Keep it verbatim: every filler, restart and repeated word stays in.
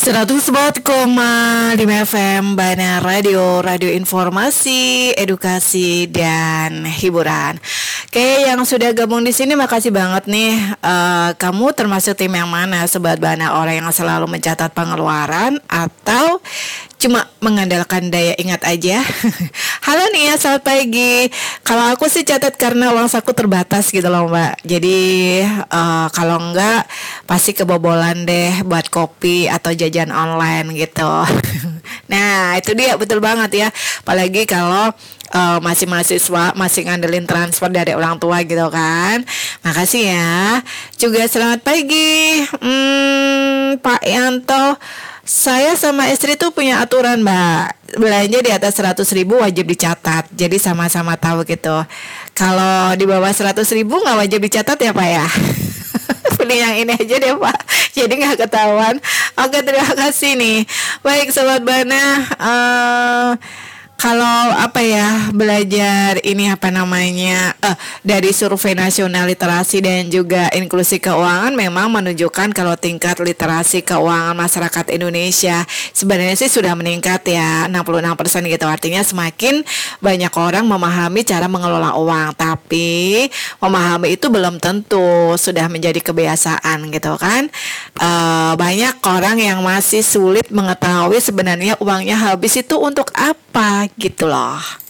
seratus empat koma lima F M Bana Radio, radio informasi, edukasi dan hiburan. Oke, yang sudah gabung di sini makasih banget nih. Uh, kamu termasuk tim yang mana, sobat Bana? Orang yang selalu mencatat pengeluaran atau cuma mengandalkan daya ingat aja? Halo nih ya, selamat pagi. Kalau aku sih catat karena uang saku terbatas gitu loh Mbak. Jadi uh, kalau enggak pasti kebobolan deh buat kopi atau jajan online gitu. Nah itu dia, betul banget ya. Apalagi kalau uh, masih mahasiswa, masih ngandelin transfer dari orang tua gitu kan. Makasih ya. Juga selamat pagi hmm, Pak Yanto. Saya sama istri tuh punya aturan Mbak, belanja di atas seratus ribu wajib dicatat. Jadi sama-sama tahu gitu. Kalau di bawah seratus ribu gak wajib dicatat ya Pak ya. Pilih yang ini aja deh Pak, jadi gak ketahuan. Oke, terima kasih nih. Baik Sobat Bana, uh, kalau apa ya, belajar ini apa namanya uh, dari survei nasional literasi dan juga inklusi keuangan memang menunjukkan kalau tingkat literasi keuangan masyarakat Indonesia sebenarnya sih sudah meningkat ya, enam puluh enam persen gitu. Artinya semakin banyak orang memahami cara mengelola uang, tapi memahami itu belum tentu sudah menjadi kebiasaan gitu kan. Uh, banyak orang yang masih sulit mengetahui sebenarnya uangnya habis itu untuk apa gitu loh.